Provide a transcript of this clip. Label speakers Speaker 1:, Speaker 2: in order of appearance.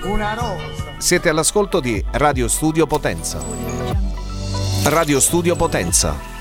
Speaker 1: Una rosa.
Speaker 2: Siete all'ascolto di Radio Studio Potenza. Radio Studio Potenza.